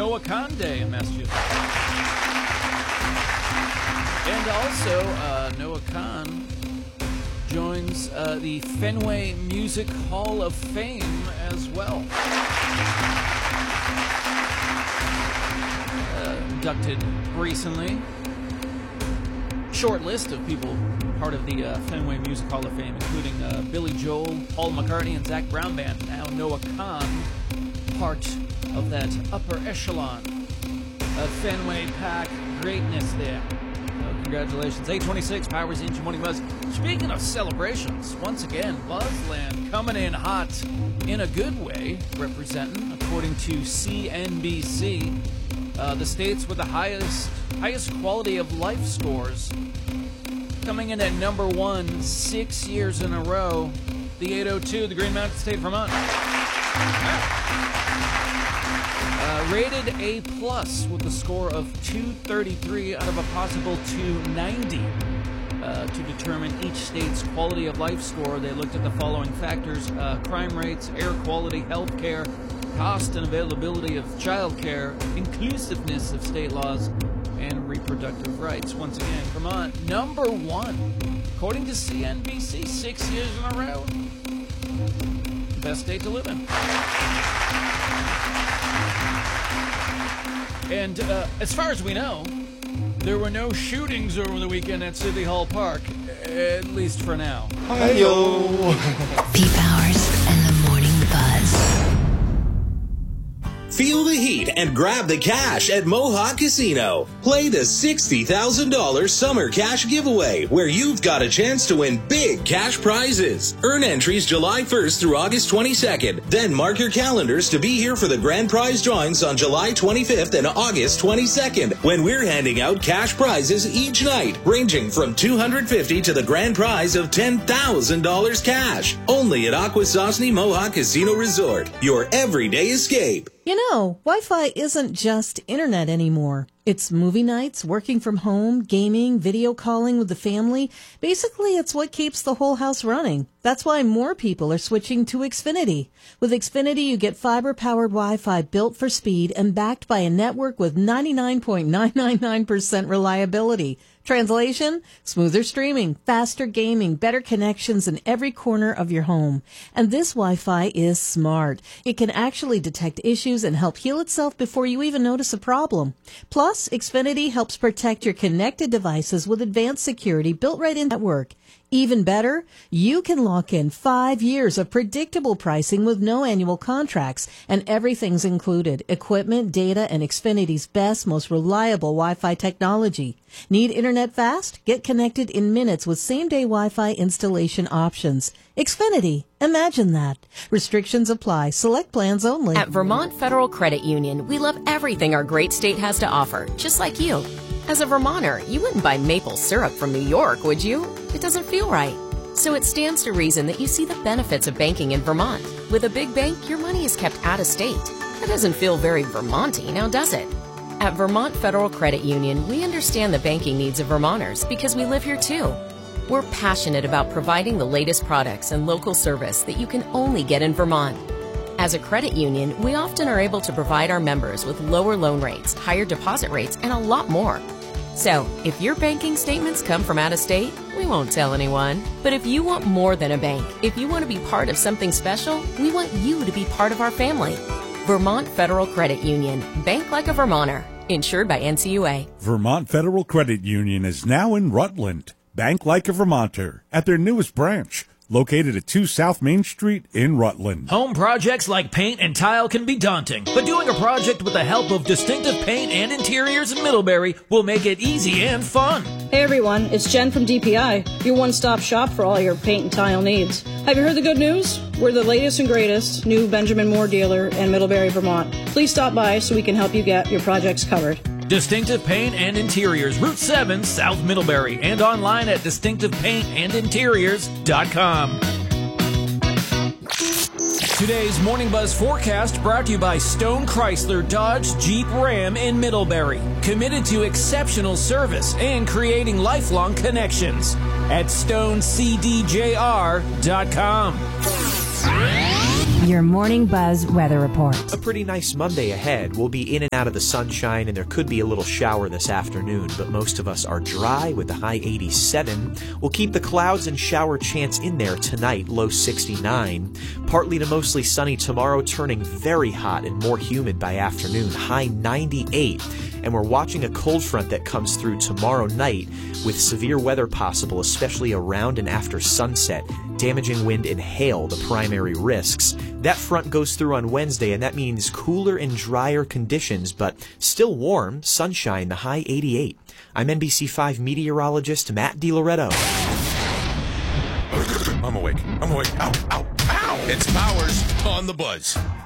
Noah Khan Day in Massachusetts. And also, Noah Khan joins the Fenway Music Hall of Fame as well. Inducted recently. Short list of people part of the Fenway Music Hall of Fame, including Billy Joel, Paul McCartney, and Zach Brown Band. Now Noah Khan, part of that upper echelon of Fenway Pack greatness there. Congratulations. 826 Powers Inch Morning Buzz. Speaking of celebrations, once again, Buzzland coming in hot in a good way, representing, according to CNBC, the states with the highest quality of life scores. Coming in at number 1 6 years in a row, the 802, the Green Mountain State, Vermont. Rated A+ with a score of 233 out of a possible 290. To determine each state's quality of life score, they looked at the following factors: crime rates, air quality, health care, cost and availability of child care, inclusiveness of state laws, and reproductive rights. Once again, Vermont, number 1, according to CNBC, 6 years in a row. Best state to live in. And as far as we know, there were no shootings over the weekend at City Hall Park, at least for now. Hi-yo! P-Powers and the Morning Buzz. Feel the heat and grab the cash at Mohawk Casino. Play the $60,000 summer cash giveaway, where you've got a chance to win big cash prizes. Earn entries July 1st through August 22nd. Then mark your calendars to be here for the grand prize drawings on July 25th and August 22nd, when we're handing out cash prizes each night, ranging from $250 to the grand prize of $10,000 cash. Only at Akwesasne Mohawk Casino Resort, your everyday escape. You know, Wi-Fi isn't just internet anymore. It's movie nights, working from home, gaming, video calling with the family. Basically, it's what keeps the whole house running. That's why more people are switching to Xfinity. With Xfinity, you get fiber-powered Wi-Fi built for speed and backed by a network with 99.999% reliability. Translation? Smoother streaming, faster gaming, better connections in every corner of your home. And this Wi-Fi is smart. It can actually detect issues and help heal itself before you even notice a problem. Plus, Xfinity helps protect your connected devices with advanced security built right into the network. Even better, you can lock in 5 years of predictable pricing with no annual contracts, and everything's included: equipment, data, and Xfinity's best, most reliable Wi-Fi technology. Need internet fast? Get connected in minutes with same-day Wi-Fi installation options. Xfinity. Imagine that. Restrictions apply. Select plans only. At Vermont Federal Credit Union, we love everything our great state has to offer, just like you. As a Vermonter, you wouldn't buy maple syrup from New York, would you? It doesn't feel right. So it stands to reason that you see the benefits of banking in Vermont. With a big bank, your money is kept out of state. That doesn't feel very Vermonty, now does it? At Vermont Federal Credit Union, we understand the banking needs of Vermonters because we live here too. We're passionate about providing the latest products and local service that you can only get in Vermont. As a credit union, we often are able to provide our members with lower loan rates, higher deposit rates, and a lot more. So, if your banking statements come from out of state, we won't tell anyone. But if you want more than a bank, if you want to be part of something special, we want you to be part of our family. Vermont Federal Credit Union. Bank like a Vermonter. Insured by NCUA. Vermont Federal Credit Union is now in Rutland. Bank like a Vermonter at their newest branch, located at 2 South Main Street in Rutland. Home projects like paint and tile can be daunting, but doing a project with the help of Distinctive Paint and Interiors in Middlebury will make it easy and fun. Hey everyone, it's Jen from DPI, your one-stop shop for all your paint and tile needs. Have you heard the good news? We're the latest and greatest new Benjamin Moore dealer in Middlebury, Vermont. Please stop by so we can help you get your projects covered. Distinctive Paint and Interiors, Route 7, South Middlebury, and online at distinctivepaintandinteriors.com. Today's Morning Buzz forecast brought to you by Stone Chrysler Dodge Jeep Ram in Middlebury. Committed to exceptional service and creating lifelong connections at stonecdjr.com. Your Morning Buzz weather report. A pretty nice Monday ahead. We'll be in and out out of the sunshine, and there could be a little shower this afternoon, but most of us are dry with the high 87. We'll keep the clouds and shower chance in there tonight, low 69. Partly to mostly sunny tomorrow, turning very hot and more humid by afternoon, high 98. And we're watching a cold front that comes through tomorrow night with severe weather possible, especially around and after sunset. Damaging wind and hail, the primary risks. That front goes through on Wednesday, and that means cooler and drier conditions, but still warm, sunshine, the high 88. I'm NBC5 meteorologist Matt DiLoretto. I'm awake. Ow, ow, ow! It's Powers on the Buzz.